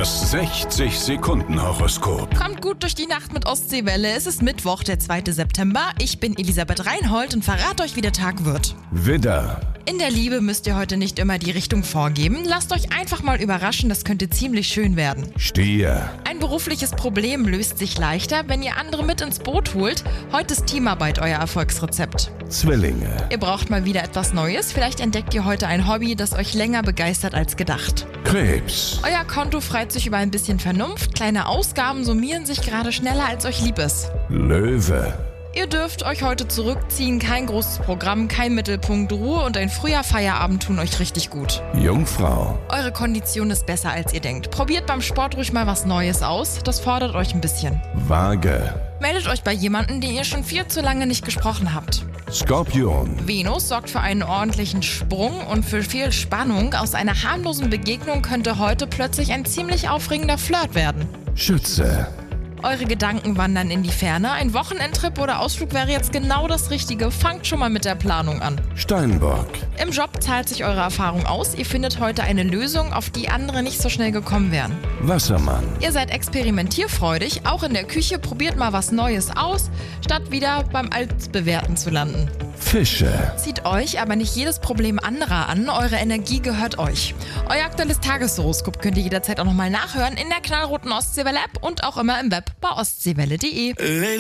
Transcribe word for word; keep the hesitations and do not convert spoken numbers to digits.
Das sechzig Sekunden Horoskop. Kommt gut durch die Nacht mit Ostseewelle. Es ist Mittwoch, der zweite September. Ich bin Elisabeth Reinhold und verrate euch, wie der Tag wird. Widder, In der Liebe müsst ihr heute nicht immer die Richtung vorgeben. Lasst euch einfach mal überraschen, das könnte ziemlich schön werden. Stier, Ein berufliches Problem löst sich leichter, wenn ihr andere mit ins Boot holt. Heute ist Teamarbeit euer Erfolgsrezept. Zwillinge, Ihr braucht mal wieder etwas Neues. Vielleicht entdeckt ihr heute ein Hobby, das euch länger begeistert als gedacht. Krebs, Euer Konto freut sich über ein bisschen Vernunft. Kleine Ausgaben summieren sich gerade schneller, als euch lieb ist. Löwe, Ihr dürft euch heute zurückziehen. Kein großes Programm, kein Mittelpunkt. Ruhe und ein früher Feierabend tun euch richtig gut. Jungfrau, Eure Kondition ist besser, als ihr denkt. Probiert beim Sport ruhig mal was Neues aus. Das fordert euch ein bisschen. Waage, Meldet euch bei jemandem, den ihr schon viel zu lange nicht gesprochen habt. Skorpion, Venus sorgt für einen ordentlichen Sprung und für viel Spannung. Aus einer harmlosen Begegnung könnte heute plötzlich ein ziemlich aufregender Flirt werden. Schütze, Eure Gedanken wandern in die Ferne. Ein Wochenendtrip oder Ausflug wäre jetzt genau das Richtige. Fangt schon mal mit der Planung an. Steinbock, Im Job zahlt sich eure Erfahrung aus. Ihr findet heute eine Lösung, auf die andere nicht so schnell gekommen wären. Wassermann, Ihr seid experimentierfreudig. Auch in der Küche probiert mal was Neues aus, statt wieder beim Altbewährten zu landen. Fische, Zieht euch aber nicht jedes Problem anderer an. Eure Energie gehört euch. Euer aktuelles Tageshoroskop könnt ihr jederzeit auch nochmal nachhören in der knallroten Ostseewelle-App und auch immer im Web bei ostseewelle punkt de.